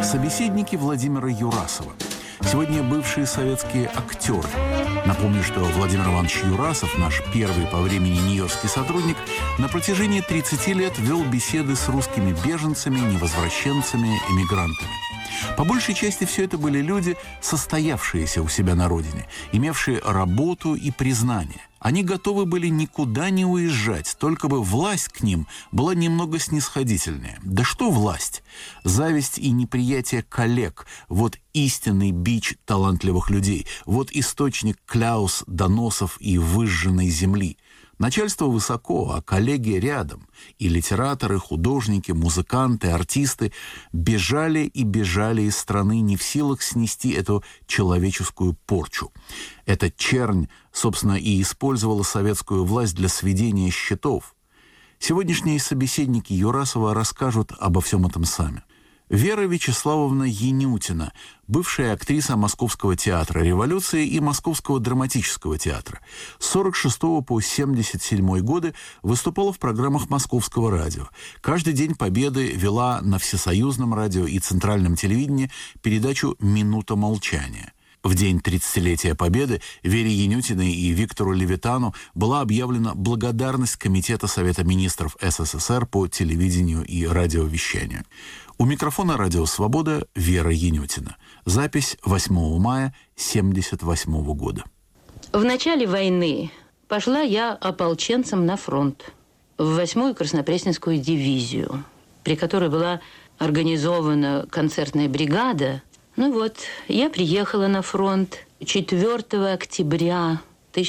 Собеседники Владимира Юрасова. Сегодня бывшие советские актеры. Напомню, что Владимир Иванович Юрасов, наш первый по времени нью-йоркский сотрудник, на протяжении 30 лет вел беседы с русскими беженцами, невозвращенцами, эмигрантами. По большей части все это были люди, состоявшиеся у себя на родине, имевшие работу и признание. Они готовы были никуда не уезжать, только бы власть к ним была немного снисходительнее. Да что власть? Зависть и неприятие коллег – вот истинный бич талантливых людей, вот источник кляус, доносов и выжженной земли. Начальство высоко, а коллеги рядом. И литераторы, художники, музыканты, артисты бежали и бежали из страны, не в силах снести эту человеческую порчу. Эта чернь, собственно, и использовала советскую власть для сведения счетов. Сегодняшние собеседники Юрасова расскажут обо всем этом сами. Вера Вячеславовна Янютина, бывшая актриса Московского театра революции и Московского драматического театра. С 1946 по 1977 годы выступала в программах Московского радио. Каждый день Победы вела на Всесоюзном радио и Центральном телевидении передачу «Минута молчания». В день 30-летия Победы Вере Янютиной и Виктору Левитану была объявлена благодарность Комитета Совета министров СССР по телевидению и радиовещанию. У микрофона «Радио Свобода» Вера Янютина. Запись 8 мая 1978 года. В начале войны пошла я ополченцем на фронт в 8-ю Краснопресненскую дивизию, при которой была организована концертная бригада. Ну вот, я приехала на фронт 4 октября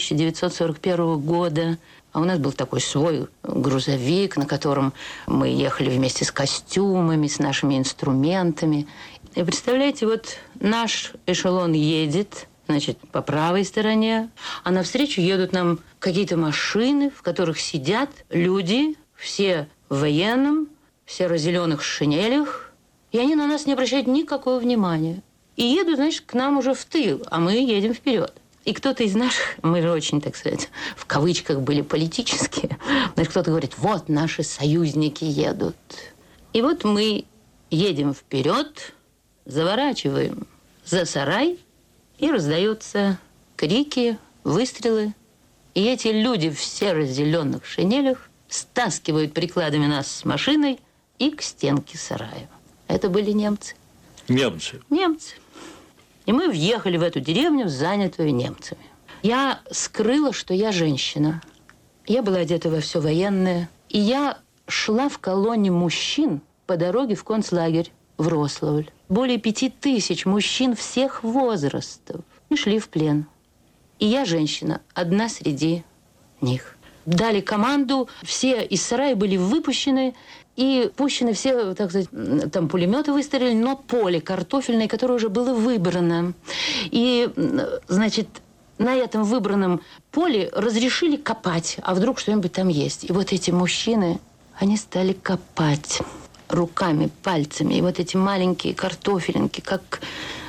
1941 года. А у нас был такой свой грузовик, на котором мы ехали вместе с костюмами, с нашими инструментами. И представляете, вот наш эшелон едет, значит, по правой стороне, а навстречу едут нам какие-то машины, в которых сидят люди, все в военном, в серо-зеленых шинелях, и они на нас не обращают никакого внимания. И едут, значит, к нам уже в тыл, а мы едем вперед. И кто-то из наших, мы же очень, так сказать, в кавычках были политические, значит, кто-то говорит, вот наши союзники едут. И вот мы едем вперед, заворачиваем за сарай, и раздаются крики, выстрелы. И эти люди в серо-зеленых шинелях стаскивают прикладами нас с машиной и к стенке сарая. Это были немцы. Немцы? Немцы. И мы въехали в эту деревню, занятую немцами. Я скрыла, что я женщина. Я была одета во все военное. И я шла в колонне мужчин по дороге в концлагерь в Рославль. Более 5000 мужчин всех возрастов. Мы шли в плен. И я женщина, одна среди них. Дали команду, все из сарая были выпущены, и пущены все, так сказать, там пулеметы выстрелили, но поле картофельное, которое уже было выбрано. И, значит, на этом выбранном поле разрешили копать, а вдруг что-нибудь там есть. И вот эти мужчины, они стали копать руками, пальцами. И вот эти маленькие картофелинки, как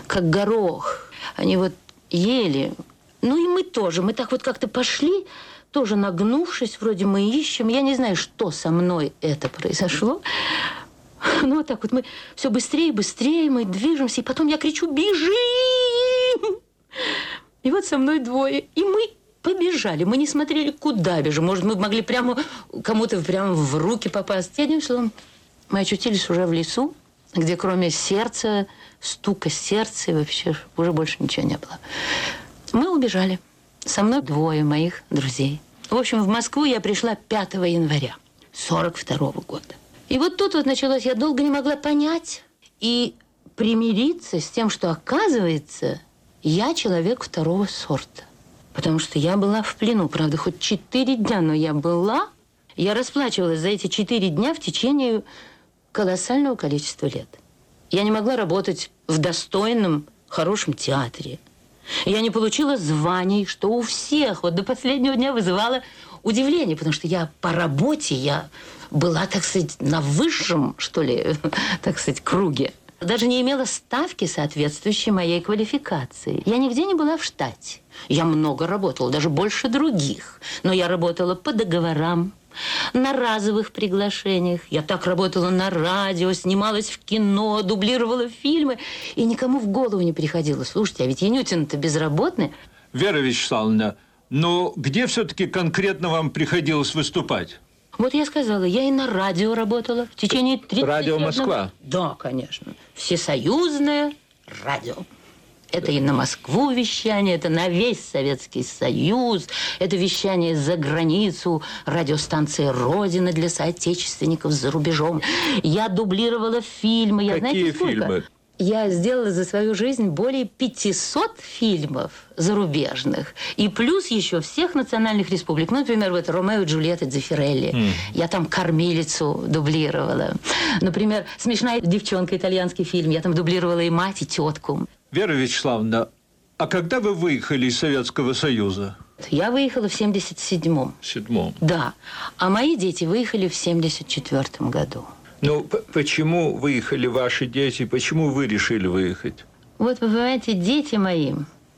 горох, они вот ели. Ну и мы тоже, мы так вот как-то пошли, тоже нагнувшись, вроде мы ищем. Я не знаю, что со мной это произошло. Ну, вот так вот мы все быстрее и быстрее, мы движемся. И потом я кричу, бежим! И вот со мной двое. И мы побежали. Мы не смотрели, куда бежим. Может, мы могли прямо кому-то прямо в руки попасть. Одним словом, мы очутились уже в лесу, где кроме сердца, стука сердца, вообще уже больше ничего не было. Мы убежали. Со мной двое моих друзей. В общем, в Москву я пришла 5 января 1942 года. И вот тут вот началось, я долго не могла понять и примириться с тем, что, оказывается, я человек второго сорта. Потому что я была в плену, правда, хоть 4 дня, но я была. Я расплачивалась за эти 4 дня в течение колоссального количества лет. Я не могла работать в достойном, хорошем театре. Я не получила званий, что у всех вот до последнего дня вызывало удивление, потому что я по работе, я была, так сказать, на высшем, что ли, так сказать, круге. Даже не имела ставки, соответствующей моей квалификации. Я нигде не была в штате. Я много работала, даже больше других. Но я работала по договорам, на разовых приглашениях. Я так работала на радио, снималась в кино, дублировала фильмы. И никому в голову не приходило. Слушайте, а ведь Янютин-то безработный. Вера Вячеславовна, но где все-таки конкретно вам приходилось выступать? Вот я сказала, я и на радио работала в течение 30 Радио лет. Москва? Да, конечно. Всесоюзное радио. Это и на Москву вещание, это на весь Советский Союз, это вещание за границу, радиостанция «Родина» для соотечественников за рубежом. Я дублировала фильмы. Какие фильмы? Я сделала за свою жизнь более 500 фильмов зарубежных. И плюс еще всех национальных республик. Ну, например, вот «Ромео и Джульетта» Дзеффирелли. Я там кормилицу дублировала. Например, «Смешная девчонка» итальянский фильм. Я там дублировала и мать, и тетку. Вера Вячеславовна, а когда вы выехали из Советского Союза? Я выехала в 77-м. В 7-м. Да. А мои дети выехали в 74-м году. Ну, почему выехали ваши дети? Почему вы решили выехать? Вот, вы понимаете, дети мои,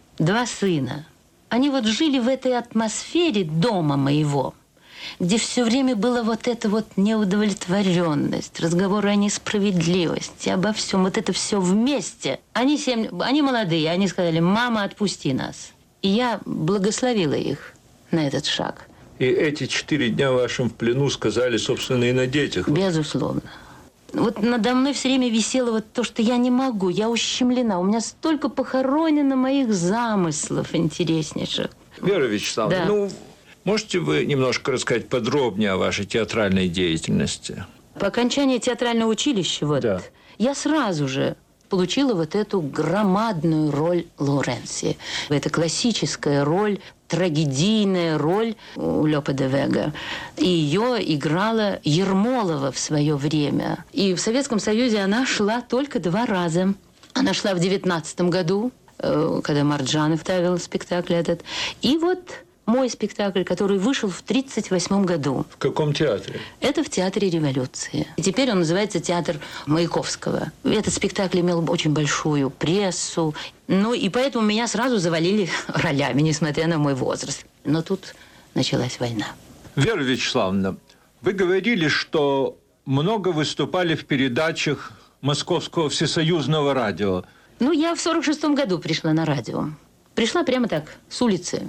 2 сына, они вот жили в этой атмосфере дома моего, где все время была вот эта вот неудовлетворенность, разговоры о несправедливости, обо всем, вот это все вместе. Они молодые, они сказали: «Мама, отпусти нас». И я благословила их на этот шаг. И эти 4 дня в вашем плену сказали, собственно, и на детях. Безусловно. Вот надо мной все время висело вот то, что я не могу, я ущемлена. У меня столько похоронено моих замыслов интереснейших. Вера Вячеславовна, Да. ну, можете вы немножко рассказать подробнее о вашей театральной деятельности? По окончании театрального училища Да. я сразу же получила вот эту громадную роль Лоуренции. Это классическая роль, трагедийная роль у Лопе де Вега. И ее играла Ермолова в свое время. И в Советском Союзе она шла только 2 раза. Она шла в 19 году, когда Марджанов ставил спектакль этот. И вот мой спектакль, который вышел в 1938 году. В каком театре? Это в Театре Революции. И теперь он называется «Театр Маяковского». Этот спектакль имел очень большую прессу. Ну, и поэтому меня сразу завалили ролями, несмотря на мой возраст. Но тут началась война. Вера Вячеславовна, вы говорили, что много выступали в передачах Московского всесоюзного радио. Ну, я в 1946 году пришла на радио. Пришла прямо так, с улицы.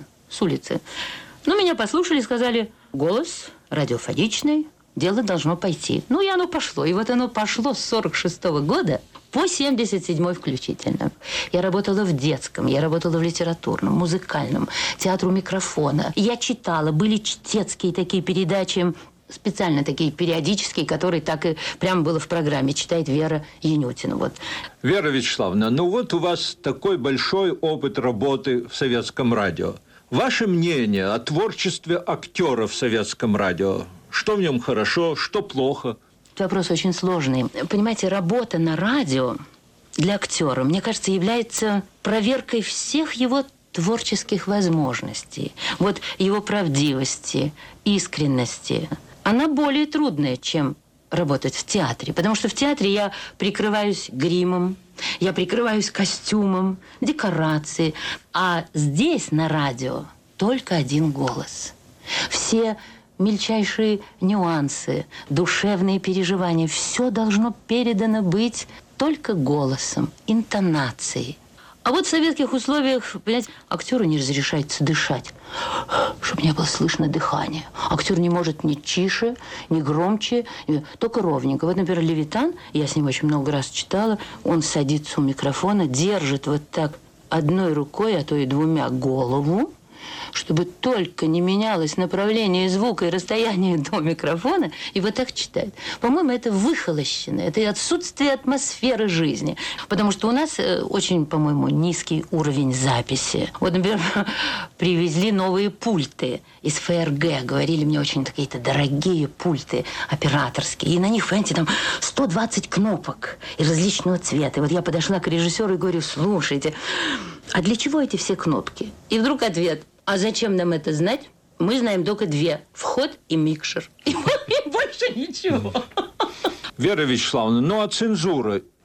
Ну, меня послушали, сказали: «Голос радиофоничный, дело должно пойти». Ну, и оно пошло. И вот оно пошло с 1946 года по 1977 включительно. Я работала в детском, я работала в литературном, музыкальном, театру микрофона. Я читала, были чтецкие такие передачи, специально такие периодические, которые так и прямо было в программе. Читает Вера Янютина. Вот. Вера Вячеславовна, ну вот у вас такой большой опыт работы в советском радио. Ваше мнение о творчестве актера в советском радио? Что в нем хорошо, что плохо? Вопрос очень сложный. Понимаете, работа на радио для актера, мне кажется, является проверкой всех его творческих возможностей. Вот его правдивости, искренности. Она более трудная, чем работать в театре. Потому что в театре я прикрываюсь гримом, я прикрываюсь костюмом, декорацией. А здесь, на радио, только один голос. Все мельчайшие нюансы, душевные переживания, все должно передано быть только голосом, интонацией. А вот в советских условиях, понимаете, актеру не разрешается дышать, чтобы не было слышно дыхания. Актер не может ни тише, ни громче, только ровненько. Вот, например, Левитан, я с ним очень много раз читала, он садится у микрофона, держит вот так одной рукой, а то и 2 голову, чтобы только не менялось направление звука и расстояние до микрофона, и вот так читает. По-моему, это выхолощено, это и отсутствие атмосферы жизни. Потому что у нас очень, по-моему, низкий уровень записи. Вот, например, привезли новые пульты из ФРГ. Говорили мне, очень какие-то дорогие пульты операторские. И на них, понимаете, там 120 кнопок и различного цвета. И вот я подошла к режиссеру и говорю: слушайте, а для чего эти все кнопки? И вдруг ответ: а зачем нам это знать? Мы знаем только 2. Вход и микшер. И больше ничего. Вера Вячеславовна, ну а цензура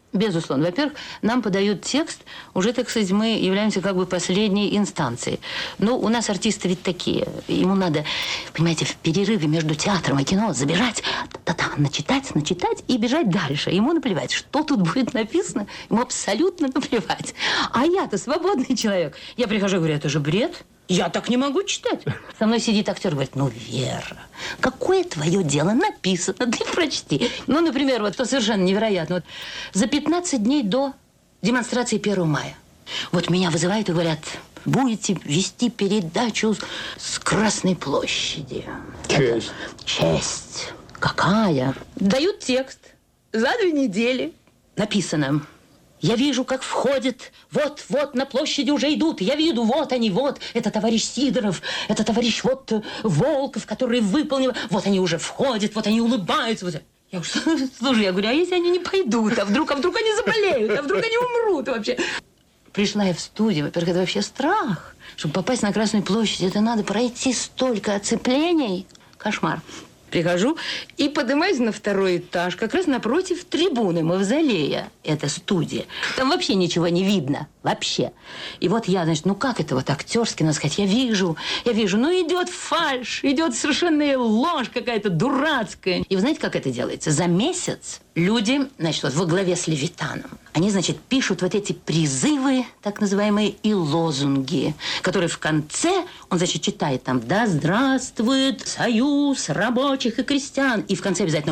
Безусловно. Во-первых, нам подают текст, уже, так сказать, мы являемся как бы последней инстанцией. Но у нас артисты ведь такие. Ему надо, понимаете, в перерыве между театром и кино забежать, начитать и бежать дальше. Ему наплевать, что тут будет написано, ему абсолютно наплевать. А я-то свободный человек. Я прихожу и говорю, это же бред. Я так не могу читать. Со мной сидит актер и говорит, ну, Вера, какое твое дело написано, ты прочти. Ну, например, вот то совершенно невероятно. Вот за 15 дней до демонстрации 1 мая. Вот меня вызывают и говорят, будете вести передачу с Красной площади. Честь. Честь. Какая? Дают текст. За 2 недели написано. Я вижу, как входит, вот на площади уже идут. Я виду, вот они, вот. Это товарищ Сидоров, это товарищ вот Волков, который выполнил. Вот они уже входят, вот они улыбаются. Вот. Я уж, слушай, я говорю, а если они не пойдут? А вдруг они заболеют? А вдруг они умрут вообще? Пришла я в студию. Во-первых, это вообще страх. Чтобы попасть на Красную площадь, это надо пройти столько оцеплений. Кошмар. Прихожу и поднимаюсь на 2-й этаж, как раз напротив трибуны мавзолея. Это студия. Там вообще ничего не видно. Вообще. И вот я, значит, ну как это вот актерски надо сказать? Я вижу, ну идет фальшь, идет совершенная ложь какая-то дурацкая. И вы знаете, как это делается? За месяц люди, значит, вот во главе с Левитаном, они, значит, пишут вот эти призывы, так называемые, и лозунги, которые в конце, он, значит, читает там «Да здравствует союз рабочих и крестьян!» И в конце обязательно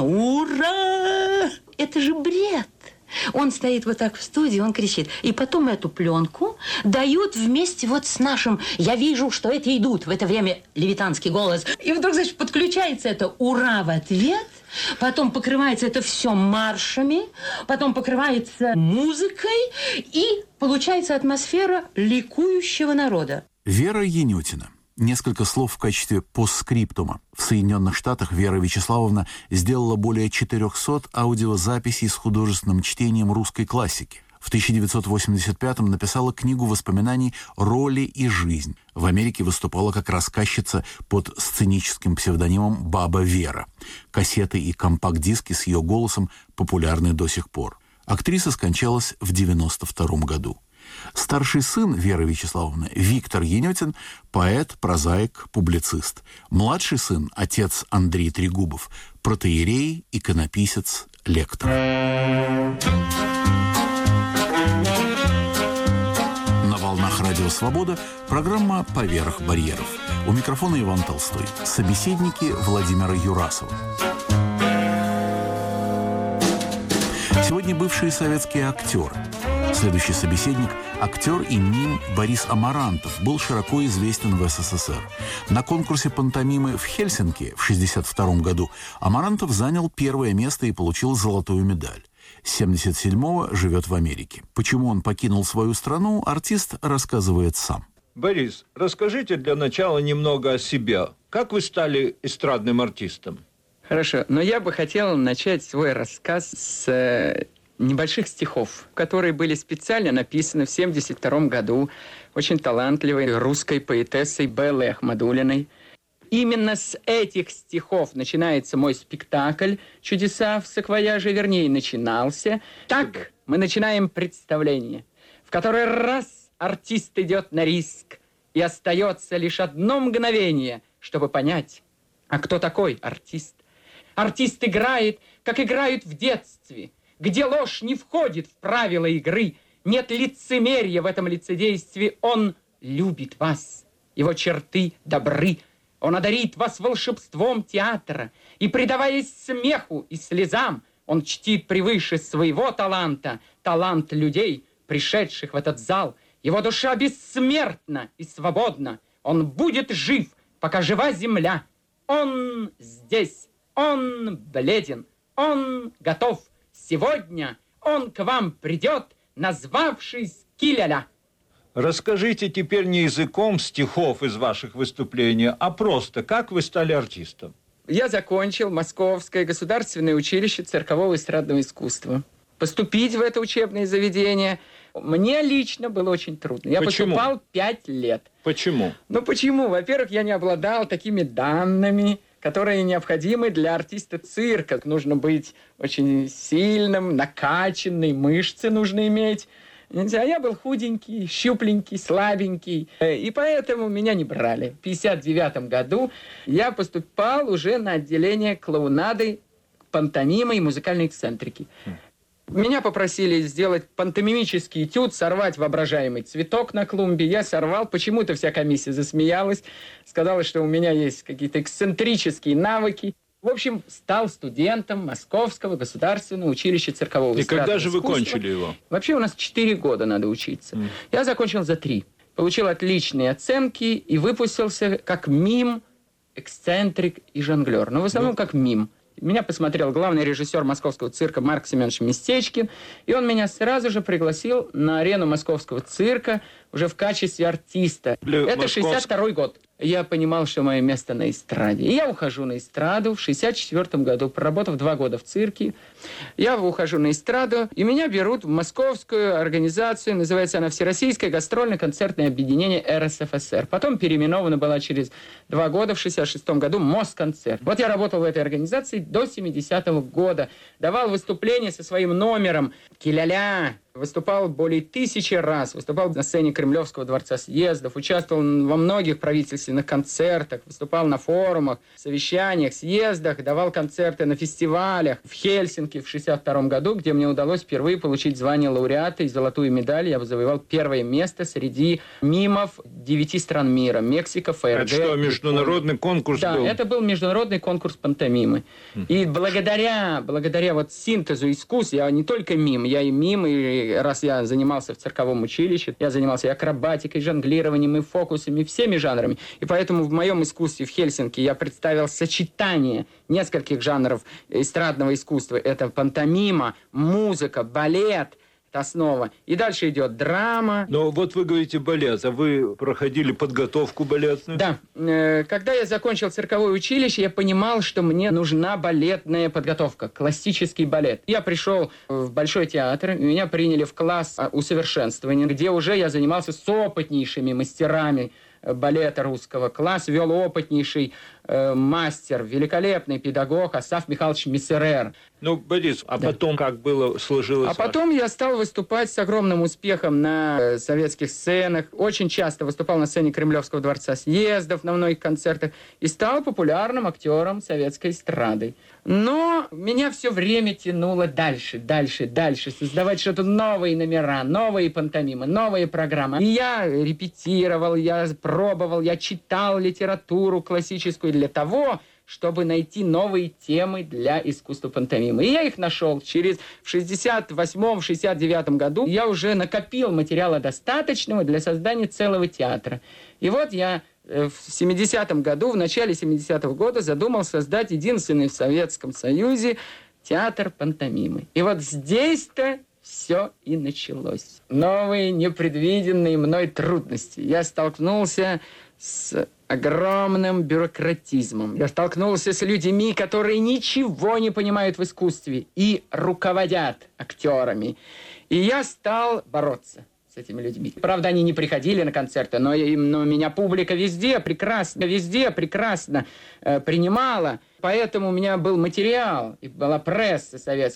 «Ура!» Это же бред! Он стоит вот так в студии, он кричит. И потом эту пленку дают вместе вот с нашим «Я вижу, что эти идут». В это время левитанский голос. И вдруг, значит, подключается это «Ура!» в ответ. Потом покрывается это все маршами. Потом покрывается музыкой. И получается атмосфера ликующего народа. Вера Янютина. Несколько слов в качестве постскриптума. В Соединенных Штатах Вера Вячеславовна сделала более 400 аудиозаписей с художественным чтением русской классики. В 1985-м написала книгу воспоминаний «Роли и жизнь». В Америке выступала как рассказчица под сценическим псевдонимом «Баба Вера». Кассеты и компакт-диски с ее голосом популярны до сих пор. Актриса скончалась в 1992 году. Старший сын Веры Вячеславовны, Виктор Янютин, поэт, прозаик, публицист. Младший сын, отец Андрей Трегубов, протоиерей, иконописец, лектор. На волнах Радио Свобода программа «Поверх барьеров». У микрофона Иван Толстой. Собеседники Владимира Юрасова. Сегодня бывшие советские актеры. Следующий собеседник – актер и мим Борис Амарантов, был широко известен в СССР. На конкурсе пантомимы в Хельсинки в 1962 году Амарантов занял 1-е место и получил золотую медаль. С 1977-го живет в Америке. Почему он покинул свою страну, артист рассказывает сам. Борис, расскажите для начала немного о себе. Как вы стали эстрадным артистом? Хорошо, но я бы хотел начать свой рассказ с небольших стихов, которые были специально написаны в 1972 году очень талантливой русской поэтессой Беллой Ахмадуллиной. Именно с этих стихов начинается мой спектакль «Чудеса в саквояже», вернее, начинался. Так мы начинаем представление, в который раз артист идет на риск, и остается лишь одно мгновение, чтобы понять, а кто такой артист. Артист играет, как играют в детстве, где ложь не входит в правила игры, нет лицемерия в этом лицедействе. Он любит вас, его черты добры. Он одарит вас волшебством театра, и, предаваясь смеху и слезам, он чтит превыше своего таланта талант людей, пришедших в этот зал. Его душа бессмертна и свободна. Он будет жив, пока жива земля. Он здесь, он бледен, он готов. Сегодня он к вам придет, назвавшись Киляля. Расскажите теперь не языком стихов из ваших выступлений, а просто, как вы стали артистом? Я закончил Московское государственное училище циркового и эстрадного искусства. Поступить в это учебное заведение мне лично было очень трудно. Я поступал 5 лет. Почему? Ну почему? Во-первых, я не обладал такими данными, которые необходимы для артиста цирка. Нужно быть очень сильным, накачанным, мышцы нужно иметь. А я был худенький, щупленький, слабенький, и поэтому меня не брали. В 1959 году я поступал уже на отделение клоунады, пантомимы и музыкальной эксцентрики. Меня попросили сделать пантомимический этюд, сорвать воображаемый цветок на клумбе. Я сорвал. Почему-то вся комиссия засмеялась. Сказала, что у меня есть какие-то эксцентрические навыки. В общем, стал студентом Московского государственного училища циркового И когда же вы искусства. кончили его? Вообще у нас 4 года надо учиться. Я закончил за 3. Получил отличные оценки и выпустился как мим, эксцентрик и жонглер. Но в основном как мим. Меня посмотрел главный режиссер московского цирка Марк Семенович Местечкин, и он меня сразу же пригласил на арену московского цирка уже в качестве артиста. Это 62-й год. Я понимал, что мое место на эстраде. И я ухожу на эстраду в 64 году, проработав 2 года в цирке. Я ухожу на эстраду, и меня берут в московскую организацию, называется она Всероссийское гастрольно-концертное объединение РСФСР. Потом переименована была через 2 года, в 66 году, Москонцерт. Вот я работал в этой организации до 70-го года. Давал выступления со своим номером «Ки-ля-ля». Выступал более 1000 раз, выступал на сцене Кремлевского дворца съездов, участвовал во многих правительственных концертах, выступал на форумах, совещаниях, съездах, давал концерты на фестивалях в Хельсинки в 1962 году, где мне удалось впервые получить звание лауреата и золотую медаль. Я завоевал 1 место среди мимов 9 стран мира. Мексика, ФРГ. Это что, международный конкурс Да, был? это был международный конкурс пантомимы. И благодаря вот синтезу искусств, я не только мим, я и мим, и раз я занимался в цирковом училище, я занимался и акробатикой, и жонглированием, и фокусами, и всеми жанрами. И поэтому в моем искусстве в Хельсинки я представил сочетание нескольких жанров эстрадного искусства. Это пантомима, музыка, балет, это основа. И дальше идет драма. Но вот вы говорите балет, а вы проходили подготовку балетную? Да. Когда я закончил цирковое училище, я понимал, что мне нужна балетная подготовка, классический балет. Я пришел в Большой театр, меня приняли в класс усовершенствования, где уже я занимался с опытнейшими мастерами балета русского. Класс вел опытнейший мастер, великолепный педагог Асаф Михайлович Миссерер. Ну, Борис, а потом как было, сложилось? А потом я стал выступать с огромным успехом на советских сценах. Очень часто выступал на сцене Кремлевского дворца съездов, на многих концертах. И стал популярным актером советской эстрады. Но меня все время тянуло дальше, создавать что-то новые номера, новые пантомимы, новые программы. И я репетировал, я пробовал, я читал литературу классическую для того, чтобы найти новые темы для искусства пантомимы. И я их нашел. В 68-69 году я уже накопил материала достаточного для создания целого театра. И вот я в 70-м году, в начале 70-го года задумал создать единственный в Советском Союзе театр пантомимы. И вот здесь-то все и началось. Новые, непредвиденные мной трудности. Я столкнулся с огромным бюрократизмом. Я столкнулся с людьми, которые ничего не понимают в искусстве и руководят актерами. И я стал бороться с этими людьми. Правда, они не приходили на концерты, но меня публика везде прекрасно принимала. Поэтому у меня был материал, и была пресса советская.